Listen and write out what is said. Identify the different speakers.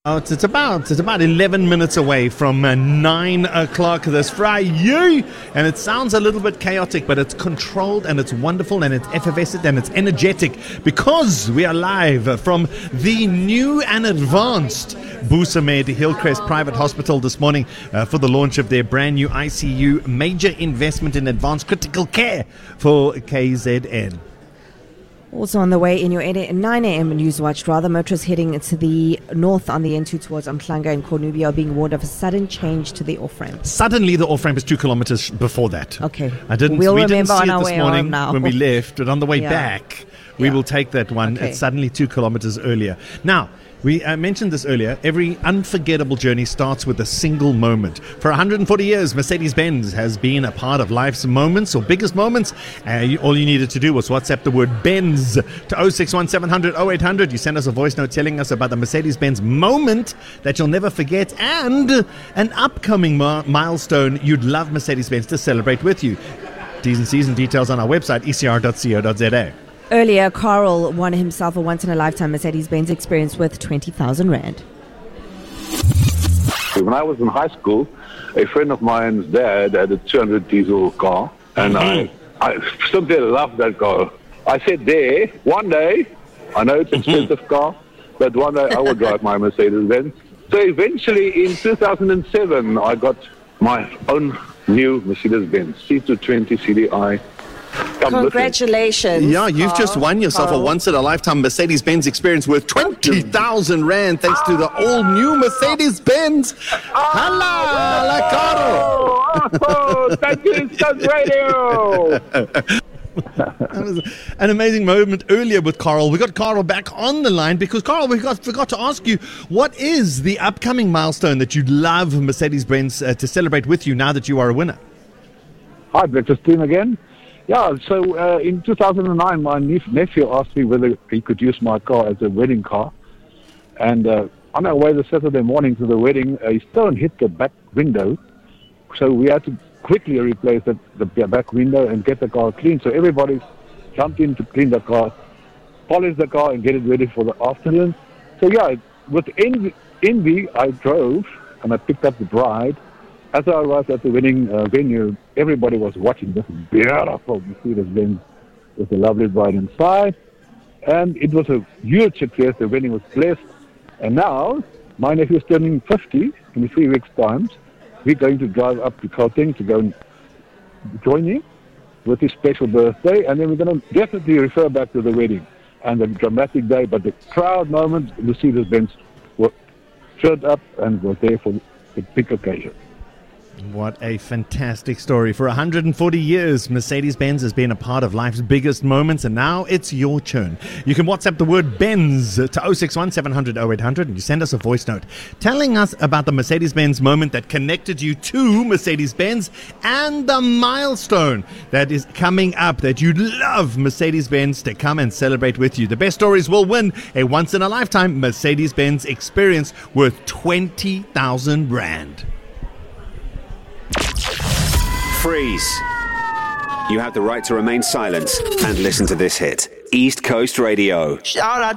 Speaker 1: It's about 11 minutes away from 9 o'clock this Friday, and it sounds a little bit chaotic, but it's controlled and it's wonderful and it's effervescent and it's energetic because we are live from the new and advanced Busamed Hillcrest Private Hospital this morning for the launch of their brand new ICU, major investment in advanced critical care for KZN.
Speaker 2: Also on the way in your 9 a.m. Newswatch, motorists heading to the north on the N2 towards Umhlanga and Cornubia are being warned of a sudden change to the off-ramp.
Speaker 1: Suddenly the off-ramp is 2 kilometers before that.
Speaker 2: Okay.
Speaker 1: We didn't see it this morning when we left, but on the way back, we will take that one.
Speaker 2: Okay.
Speaker 1: It's suddenly 2 kilometers earlier. Now, we mentioned this earlier. Every unforgettable journey starts with a single moment. For 140 years, Mercedes-Benz has been a part of life's moments or biggest moments. All you needed to do was WhatsApp the word Benz to 061 700 0800. You send us a voice note telling us about the Mercedes-Benz moment that you'll never forget and an upcoming milestone you'd love Mercedes-Benz to celebrate with you. T's and C's and details on our website, ecr.co.za.
Speaker 2: Earlier, Carl won himself a once-in-a-lifetime Mercedes-Benz experience worth 20,000 Rand.
Speaker 3: When I was in high school, a friend of mine's dad had a 200 diesel car, and I simply loved that car. I said one day, I know it's an expensive car, but one day I will drive my Mercedes-Benz. So eventually, in 2007, I got my own new Mercedes-Benz C220 CDI.
Speaker 2: Congratulations.
Speaker 1: Yeah, you've just won yourself a once-in-a-lifetime Mercedes-Benz experience worth 20,000 Rand thanks to the all-new Mercedes-Benz. Hello, Carl.
Speaker 3: Oh, thank you, Studs Radio.
Speaker 1: That was an amazing moment earlier with Carl. We got Carl back on the line because, Carl, forgot to ask you, what is the upcoming milestone that you'd love Mercedes-Benz to celebrate with you now that you are a winner?
Speaker 3: Hi, breakfast team again. Yeah, so in 2009, my nephew asked me whether he could use my car as a wedding car. And on our way the Saturday morning to the wedding, a stone hit the back window. So we had to quickly replace the back window and get the car clean. So everybody jumped in to clean the car, polish the car, and get it ready for the afternoon. So yeah, with envy, I drove and I picked up the bride. As I arrived at the wedding venue, everybody was watching this beautiful Mercedes-Benz with a lovely bride inside. And it was a huge success. The wedding was blessed. And now, my nephew is turning 50 in 3 weeks' time. We're going to drive up to Gauteng to go and join him with his special birthday. And then we're going to definitely refer back to the wedding and the dramatic day. But the proud moment, Mercedes-Benz showed up and was there for the big occasion.
Speaker 1: What a fantastic story. For 140 years, Mercedes-Benz has been a part of life's biggest moments, and now it's your turn. You can WhatsApp the word Benz to 061 700 0800 and you send us a voice note telling us about the Mercedes-Benz moment that connected you to Mercedes-Benz and the milestone that is coming up that you'd love Mercedes-Benz to come and celebrate with you. The best stories will win a once-in-a-lifetime Mercedes-Benz experience worth 20,000 Rand.
Speaker 4: Freeze. You have the right to remain silent and listen to this hit. East Coast Radio.
Speaker 5: Shout out